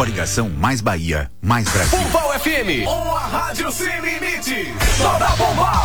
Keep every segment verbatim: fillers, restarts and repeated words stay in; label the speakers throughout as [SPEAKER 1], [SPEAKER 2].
[SPEAKER 1] Coligação Mais Bahia, Mais Brasil.
[SPEAKER 2] Pombal F M, uma rádio sem limites. Toda Pombal.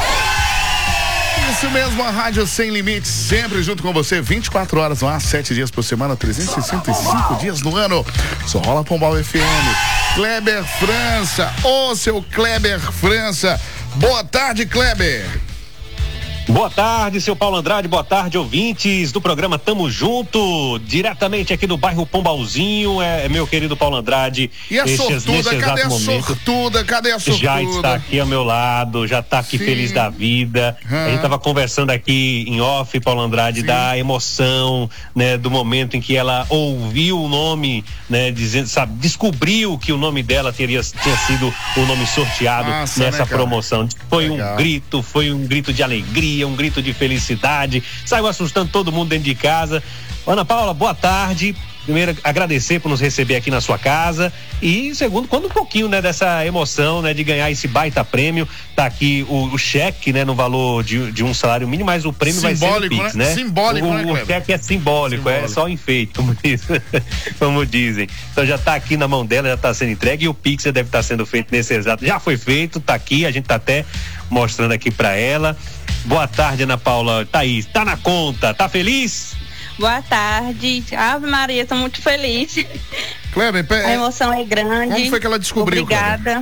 [SPEAKER 3] Isso mesmo, a Rádio Sem Limites, sempre junto com você, vinte e quatro horas no ar, sete dias por semana, trezentos e sessenta e cinco dias no ano. Só rola Pombal F M. Kleber França, ô seu Kleber França. Boa tarde, Kleber.
[SPEAKER 4] Boa tarde, seu Paulo Andrade, boa tarde, ouvintes do programa Tamo Junto, diretamente aqui do bairro Pombalzinho, é, é meu querido Paulo Andrade.
[SPEAKER 3] E a
[SPEAKER 4] estes,
[SPEAKER 3] sortuda, cadê a momento, sortuda, cadê a sortuda?
[SPEAKER 4] Já está aqui ao meu lado, já está aqui Sim. feliz da vida. Hum. A gente estava conversando aqui em off, Paulo Andrade, Sim. da emoção, né, do momento em que ela ouviu o nome, né, dizendo, sabe, descobriu que o nome dela teria, tinha sido o nome sorteado Nossa, nessa né, promoção. Foi Legal. um grito, foi um grito de alegria, um grito de felicidade, saiu assustando todo mundo dentro de casa. Ana Paula, boa tarde. Primeiro, agradecer por nos receber aqui na sua casa e segundo, conta um pouquinho, né, dessa emoção, né, de ganhar esse baita prêmio. Tá aqui o, o cheque, né, no valor de, de um salário mínimo, mas o prêmio simbólico, vai ser no Pix, né? né?
[SPEAKER 3] Simbólico,
[SPEAKER 4] o,
[SPEAKER 3] né,
[SPEAKER 4] o cheque é simbólico, simbólico, é só enfeite, como, diz, como dizem. Então já tá aqui na mão dela, já tá sendo entregue e o Pix já deve estar tá sendo feito nesse exato. Já foi feito, tá aqui, a gente tá até mostrando aqui pra ela. Boa tarde, Ana Paula. Thaís, tá na conta, tá feliz?
[SPEAKER 5] Boa tarde. Ave Maria, tô muito feliz.
[SPEAKER 3] Kleber,
[SPEAKER 5] a emoção é grande.
[SPEAKER 3] Como foi que ela descobriu?
[SPEAKER 5] Obrigada.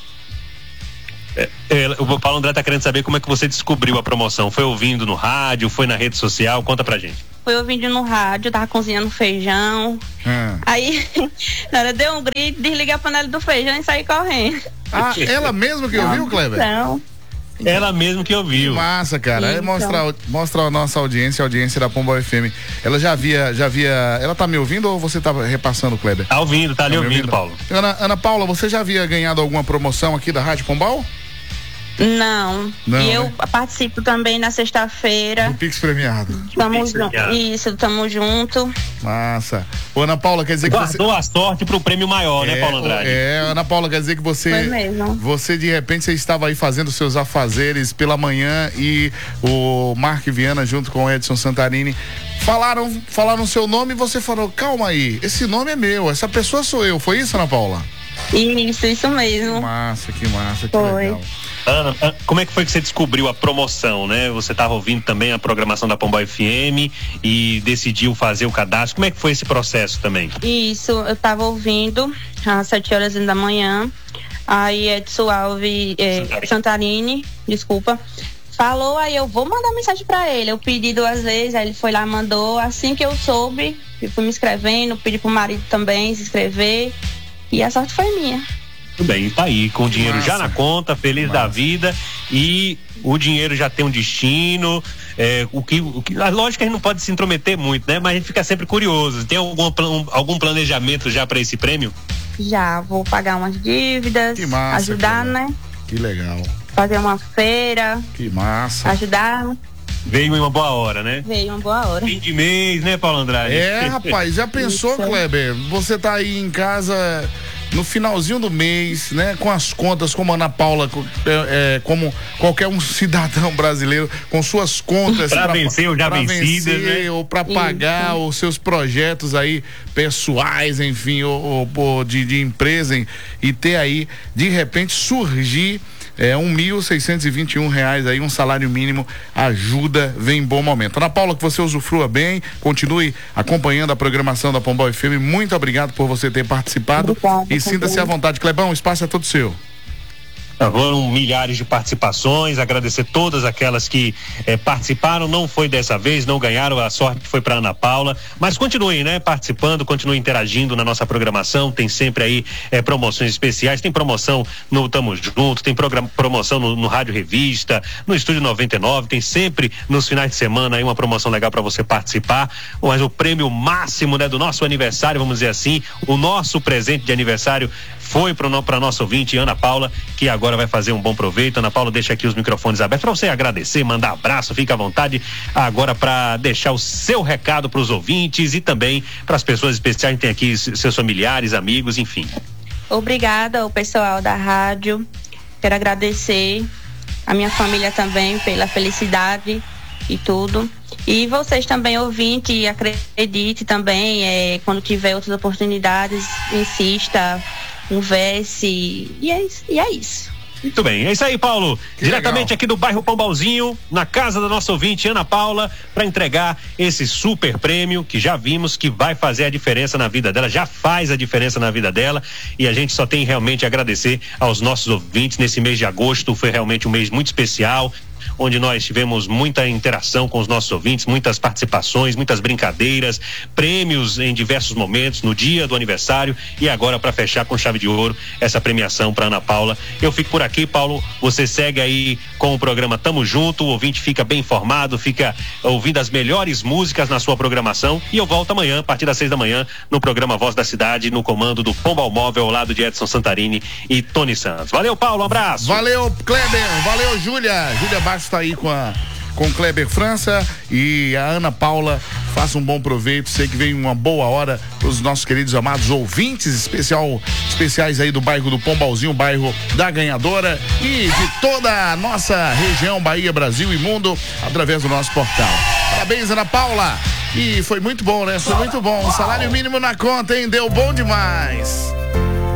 [SPEAKER 4] É, é, o Paulo André tá querendo saber como é que você descobriu a promoção. Foi ouvindo no rádio, foi na rede social? Conta pra gente.
[SPEAKER 5] Foi ouvindo no rádio, tava cozinhando feijão. Hum. Aí, na hora deu um grito, desliguei a panela do feijão e saí correndo.
[SPEAKER 3] Ah, ela mesmo que ouviu, Kleber?
[SPEAKER 5] Não.
[SPEAKER 4] Ela mesmo que ouviu.
[SPEAKER 3] Que massa, cara. Aí mostra, mostra a nossa audiência, a audiência da Pombal F M. Ela já via, já via. Ela tá me ouvindo ou você tá repassando, Kleber?
[SPEAKER 4] Tá ouvindo, tá, tá lhe ouvindo, ouvindo, Paulo.
[SPEAKER 3] Ana, Ana Paula, você já havia ganhado alguma promoção aqui da Rádio Pombal?
[SPEAKER 5] Não.
[SPEAKER 3] Não,
[SPEAKER 5] e eu
[SPEAKER 3] né?
[SPEAKER 5] participo também na sexta-feira.
[SPEAKER 3] Do Pix premiado.
[SPEAKER 5] Tamo junto. Isso, tamo junto.
[SPEAKER 3] Massa. Ô, Ana Paula, quer dizer que
[SPEAKER 4] Guardou
[SPEAKER 3] você...
[SPEAKER 4] a sorte pro prêmio maior,
[SPEAKER 3] é,
[SPEAKER 4] né, Paulo Andrade?
[SPEAKER 3] É, Ana Paula, quer dizer que você...
[SPEAKER 5] Foi mesmo.
[SPEAKER 3] Você, de repente, você estava aí fazendo seus afazeres pela manhã e o Mark Viana, junto com o Edson Santarini, falaram, falaram seu nome e você falou, calma aí, esse nome é meu, essa pessoa sou eu. Foi isso, Ana Paula?
[SPEAKER 5] Isso, isso mesmo.
[SPEAKER 3] Que massa, que massa, que
[SPEAKER 5] Foi.
[SPEAKER 3] legal.
[SPEAKER 4] Ana, como é que foi que você descobriu a promoção, né? Você estava ouvindo também a programação da Pombal F M e decidiu fazer o cadastro. Como é que foi esse processo também?
[SPEAKER 5] Isso, eu estava ouvindo às sete horas da manhã. Aí Edson Alves eh, Santarini. Santarini, desculpa, falou, aí eu vou mandar mensagem para ele. Eu pedi duas vezes, aí ele foi lá, mandou. Assim que eu soube, eu fui me inscrevendo, pedi pro marido também se inscrever. E a sorte foi minha.
[SPEAKER 4] Tudo bem, tá aí, com o dinheiro
[SPEAKER 3] Massa.
[SPEAKER 4] já na conta, feliz
[SPEAKER 3] Massa.
[SPEAKER 4] da vida, e o dinheiro já tem um destino, é, o que, o que, lógico que a gente não pode se intrometer muito, né? Mas a gente fica sempre curioso. Tem algum, um, algum planejamento já para esse prêmio?
[SPEAKER 5] Já, vou pagar umas dívidas,
[SPEAKER 3] Que massa,
[SPEAKER 5] ajudar,
[SPEAKER 3] cara.
[SPEAKER 5] né?
[SPEAKER 3] Que legal.
[SPEAKER 5] Fazer uma feira,
[SPEAKER 3] Que massa.
[SPEAKER 5] ajudar.
[SPEAKER 4] Veio em uma boa hora, né?
[SPEAKER 5] Veio uma boa hora.
[SPEAKER 4] Fim de mês, né, Paulo Andrade?
[SPEAKER 3] É, rapaz, já pensou,
[SPEAKER 5] Isso.
[SPEAKER 3] Kleber? Você tá aí em casa no finalzinho do mês, né? Com as contas, como a Ana Paula, é, é, como qualquer um cidadão brasileiro, com suas contas
[SPEAKER 4] pra vencer ou já
[SPEAKER 3] pra
[SPEAKER 4] vencidas,
[SPEAKER 3] vencer,
[SPEAKER 4] né?
[SPEAKER 3] ou pra pagar os seus projetos aí pessoais, enfim, ou, ou, ou de, de empresa, hein? E ter aí, de repente, surgir É, um mil seiscentos e vinte e um reais aí, um salário mínimo, ajuda, vem em bom momento. Ana Paula, que você usufrua bem, continue acompanhando a programação da Pombal F M. Muito obrigado por você ter participado.
[SPEAKER 5] Obrigada,
[SPEAKER 3] e sinta-se à vontade. Clebão, o espaço é todo seu.
[SPEAKER 4] Foram milhares de participações, agradecer todas aquelas que eh, participaram, não foi dessa vez, não ganharam, a sorte foi para Ana Paula, mas continuem, né, participando, continuem interagindo na nossa programação, tem sempre aí eh, promoções especiais, tem promoção no Tamo Junto, tem programa, promoção no, no Rádio Revista, no Estúdio noventa e nove, tem sempre nos finais de semana aí uma promoção legal para você participar, mas o prêmio máximo, né, do nosso aniversário, vamos dizer assim, o nosso presente de aniversário foi para a nossa ouvinte Ana Paula, que agora vai fazer um bom proveito. Ana Paula, deixa aqui os microfones abertos para você agradecer, mandar abraço, fica à vontade agora para deixar o seu recado para os ouvintes e também para as pessoas especiais que tem aqui, seus familiares, amigos, enfim.
[SPEAKER 5] Obrigada ao pessoal da rádio, quero agradecer a minha família também pela felicidade e tudo. E vocês também, ouvinte, acredite também, é, quando tiver outras oportunidades, insista, converse, e é, e é isso.
[SPEAKER 4] Muito bem, é isso aí, Paulo.
[SPEAKER 3] Que
[SPEAKER 4] Diretamente
[SPEAKER 3] legal.
[SPEAKER 4] aqui do bairro Pombalzinho, na casa da nossa ouvinte Ana Paula, para entregar esse super prêmio que já vimos que vai fazer a diferença na vida dela, já faz a diferença na vida dela, e a gente só tem realmente a agradecer aos nossos ouvintes. Nesse mês de agosto foi realmente um mês muito especial, onde nós tivemos muita interação com os nossos ouvintes, muitas participações, muitas brincadeiras, prêmios em diversos momentos, no dia do aniversário, e agora, para fechar com chave de ouro, essa premiação para Ana Paula. Eu fico por aqui, Paulo, você segue aí com o programa Tamo Junto, o ouvinte fica bem informado, fica ouvindo as melhores músicas na sua programação, e eu volto amanhã, a partir das seis da manhã, no programa Voz da Cidade, no comando do Pombal Móvel, ao lado de Edson Santarini e Tony Santos. Valeu, Paulo, um abraço.
[SPEAKER 3] Valeu, Kleber, valeu, Júlia. Júlia Bastos está aí com a com Kleber França e a Ana Paula. Faça um bom proveito, sei que vem uma boa hora para os nossos queridos amados ouvintes especial, especiais aí do bairro do Pombalzinho, bairro da Ganhadora, e de toda a nossa região, Bahia, Brasil e mundo, através do nosso portal. Parabéns, Ana Paula, e foi muito bom, né? Foi muito bom, salário mínimo na conta, hein? Deu bom demais.